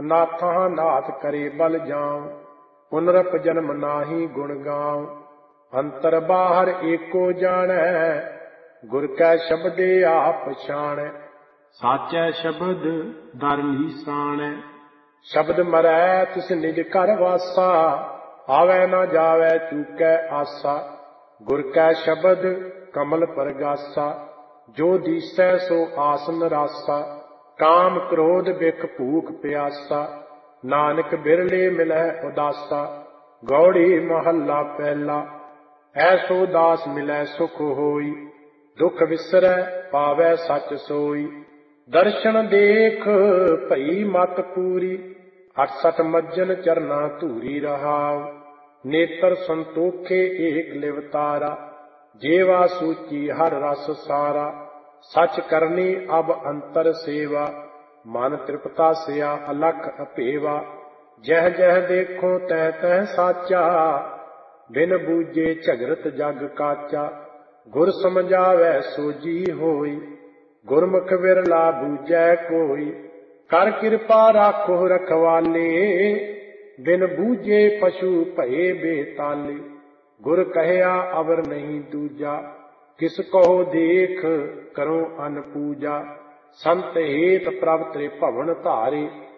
अनाथां नाथ करे बल जाऊं, पुनरप जन्म नाहि गुण गाऊं। अंतर बाहर एको जानै, गुर कै शब्दे आप पछाणै। साचै शब्द दर निशाणै। शब्द मरै तिस निज कर वासा, आवै न जावै चूकै आसा। गुर कै शब्द कमल परगासा, जो दिसै सो आस नरासा। काम क्रोध बिख भूख प्यासा, नानक बिरले मिलै उदासा। गौड़ी महला पहला, ऐसो दास मिलै सुख होई। दुख विसरै पावै सच सोई। दर्शन देख भई मत पूरी, 68 मज्जन चरना धूरी रहाव। नेत्र संतोखे एक लिवतारा, जेवा सूची हर रस सारा। सच करनी अब अंतर सेवा, मन तृप्ता सिया अलख अपेवा। जह जह देखो तह तह साचा, बिन बूझे झगरत जग काचा। गुर समझावै सोजी होई, गुरमुख विरला बूझै कोई। कर कृपा राखो रखवाले, बिन बूझे पशु भये बेताले। गुर कहया अवर नहीं दूजा, किस कहो देख करो अन पूजा। संत हेत प्रभ त्रिभुवन धारे,